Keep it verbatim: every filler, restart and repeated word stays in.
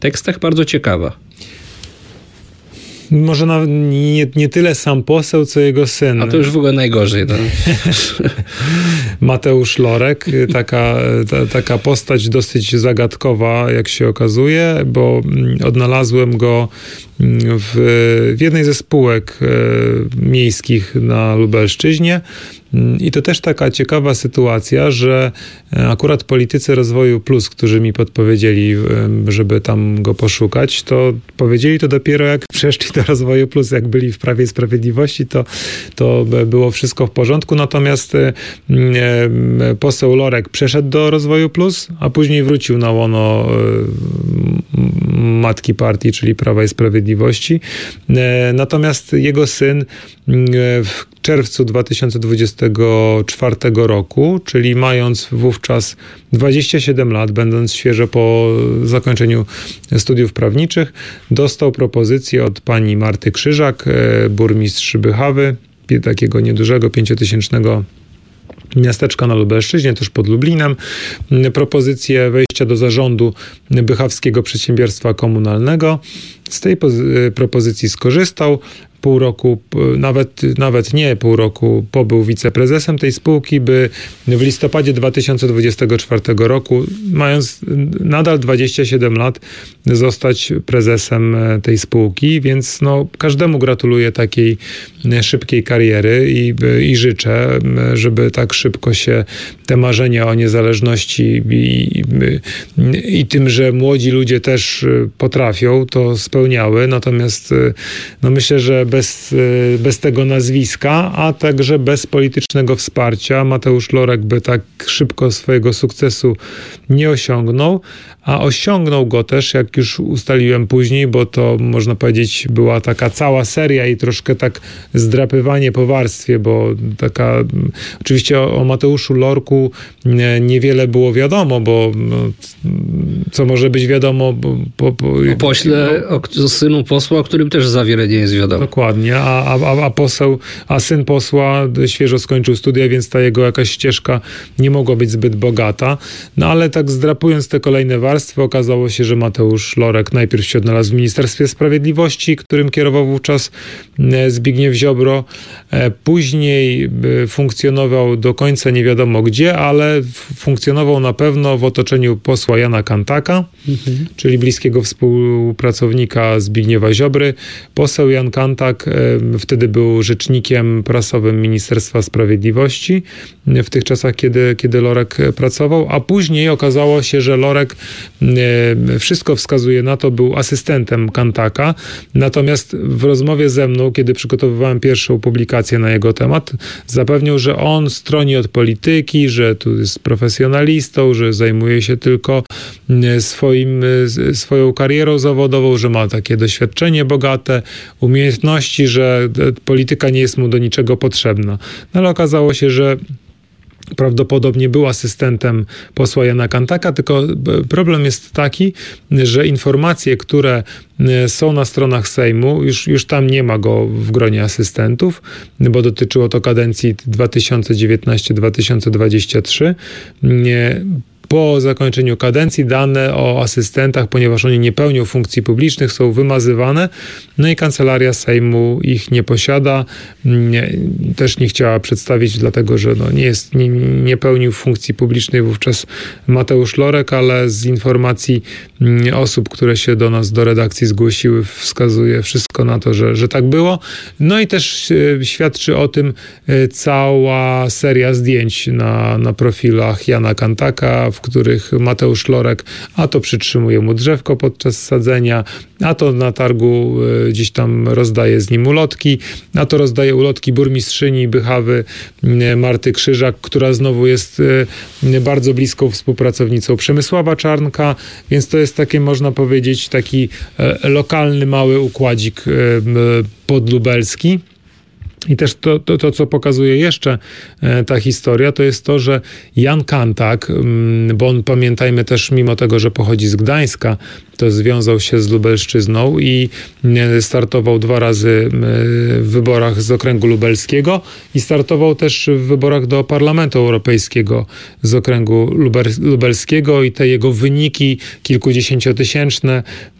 tekstach bardzo ciekawa. Może nawet nie, nie tyle sam poseł, co jego syn. A to już w ogóle najgorzej. No. Mateusz Lorek, taka, ta, taka postać dosyć zagadkowa, jak się okazuje, bo odnalazłem go w, w jednej ze spółek miejskich na Lubelszczyźnie. I to też taka ciekawa sytuacja, że akurat politycy Rozwoju Plus, którzy mi podpowiedzieli, żeby tam go poszukać, to powiedzieli to dopiero jak przeszli do Rozwoju Plus, jak byli w Prawie i Sprawiedliwości, to, to było wszystko w porządku. Natomiast poseł Lorek przeszedł do Rozwoju Plus, a później wrócił na łono matki partii, czyli Prawa i Sprawiedliwości. Natomiast jego syn w czerwcu dwa tysiące dwudziestego czwartego roku, czyli mając wówczas dwadzieścia siedem lat, będąc świeżo po zakończeniu studiów prawniczych, dostał propozycję od pani Marty Krzyżak, burmistrz Bychawy, takiego niedużego, pięciotysięcznego miasteczka na Lubelszczyźnie, też pod Lublinem, propozycję wejścia do zarządu Bychawskiego Przedsiębiorstwa Komunalnego. Z tej pozy- propozycji skorzystał. Pół roku, nawet, nawet nie pół roku, pobył wiceprezesem tej spółki, by w listopadzie dwa tysiące dwudziestego czwartego roku, mając nadal dwadzieścia siedem lat, zostać prezesem tej spółki, więc no, każdemu gratuluję takiej szybkiej kariery i, i życzę, żeby tak szybko się te marzenia o niezależności i, i, i tym, że młodzi ludzie też potrafią, to spełniały. Natomiast no, myślę, że bez, bez tego nazwiska, a także bez politycznego wsparcia Mateusz Lorek by tak szybko swojego sukcesu nie osiągnął, a osiągnął go też, jak już ustaliłem później, bo to można powiedzieć była taka cała seria i troszkę tak zdrapywanie po warstwie, bo taka oczywiście o, o Mateuszu Lorku nie, niewiele było wiadomo, bo no, co może być wiadomo po, po, o pośle, no, o synu posła, o którym też za wiele nie jest wiadomo. Dokładnie, a, a, a poseł, a syn posła świeżo skończył studia, więc ta jego jakaś ścieżka nie mogła być zbyt bogata, no ale tak zdrapując te kolejne warstwy, okazało się, że Mateusz Lorek najpierw się odnalazł w Ministerstwie Sprawiedliwości, którym kierował wówczas Zbigniew Ziobro. Później funkcjonował do końca nie wiadomo gdzie, ale funkcjonował na pewno w otoczeniu posła Jana Kantaka, mhm. czyli bliskiego współpracownika Zbigniewa Ziobry. Poseł Jan Kantak wtedy był rzecznikiem prasowym Ministerstwa Sprawiedliwości w tych czasach, kiedy, kiedy Lorek pracował, a później okazało się, że Lorek, wszystko wskazuje na to, był asystentem Kantaka, natomiast w rozmowie ze mną, kiedy przygotowywałem pierwszą publikację na jego temat, zapewnił, że on stroni od polityki, że tu jest profesjonalistą, że zajmuje się tylko swoim, swoją karierą zawodową, że ma takie doświadczenie bogate, umiejętności, że polityka nie jest mu do niczego potrzebna. No ale okazało się, że prawdopodobnie był asystentem posła Jana Kantaka, tylko problem jest taki, że informacje, które są na stronach Sejmu, już, już tam nie ma go w gronie asystentów, bo dotyczyło to kadencji dwa tysiące dziewiętnasty do dwa tysiące dwudziestego trzeciego. Po zakończeniu kadencji dane o asystentach, ponieważ oni nie pełnią funkcji publicznych, są wymazywane, no i Kancelaria Sejmu ich nie posiada, nie, też nie chciała przedstawić, dlatego że no nie, jest, nie, nie pełnił funkcji publicznej wówczas Mateusz Lorek, ale z informacji osób, które się do nas, do redakcji zgłosiły, wskazuje wszystko na to, że, że tak było. No i też świadczy o tym cała seria zdjęć na, na profilach Jana Kantaka, w których Mateusz Lorek a to przytrzymuje mu drzewko podczas sadzenia, a to na targu gdzieś tam rozdaje z nim ulotki, a to rozdaje ulotki burmistrzyni Bychawy Marty Krzyżak, która znowu jest bardzo bliską współpracownicą Przemysława Czarnka, więc to jest takie, można powiedzieć, taki lokalny mały układzik podlubelski. I też to, to, to, co pokazuje jeszcze ta historia, to jest to, że Jan Kantak, bo on, pamiętajmy też, mimo tego, że pochodzi z Gdańska, to związał się z Lubelszczyzną i startował dwa razy w wyborach z okręgu lubelskiego i startował też w wyborach do Parlamentu Europejskiego z okręgu lubelskiego i te jego wyniki kilkudziesięciotysięczne